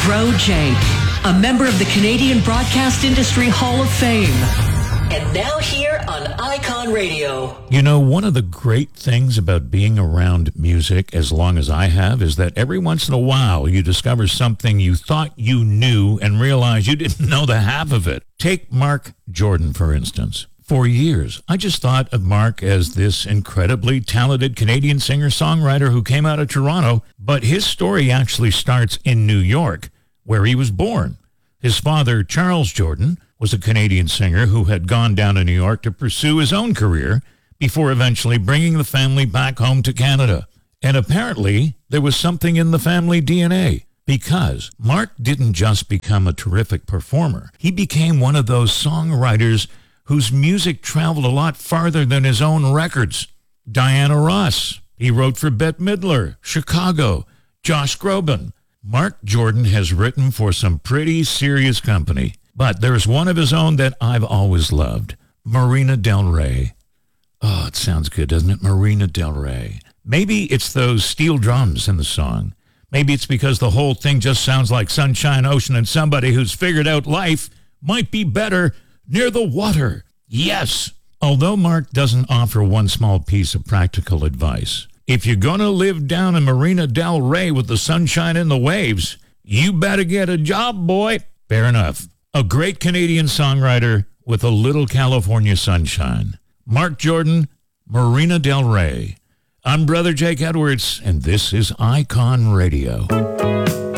Bro Jake, a member of the Canadian Broadcast Industry Hall of Fame. And now here on Icon Radio. You know, one of the great things about being around music as long as I have is that every once in a while you discover something you thought you knew and realize you didn't know the half of it. Take Mark Jordan, for instance. For years, I just thought of Mark as this incredibly talented Canadian singer-songwriter who came out of Toronto, but his story actually starts in New York, where he was born. His father, Charles Jordan, was a Canadian singer who had gone down to New York to pursue his own career before eventually bringing the family back home to Canada. And apparently, there was something in the family DNA, because Mark didn't just become a terrific performer. He became one of those songwriters whose music traveled a lot farther than his own records. Diana Ross, he wrote for Bette Midler, Chicago, Josh Groban. Mark Jordan has written for some pretty serious company, but there's one of his own that I've always loved, Marina Del Rey. Oh, it sounds good, doesn't it? Marina Del Rey. Maybe it's those steel drums in the song. Maybe it's because the whole thing just sounds like sunshine, ocean, and somebody who's figured out life might be better near the water. Yes. Although Mark doesn't offer one small piece of practical advice, if you're going to live down in Marina Del Rey with the sunshine and the waves, you better get a job, boy. Fair enough. A great Canadian songwriter with a little California sunshine. Mark Jordan, Marina Del Rey. I'm Brother Jake Edwards, and this is Icon Radio.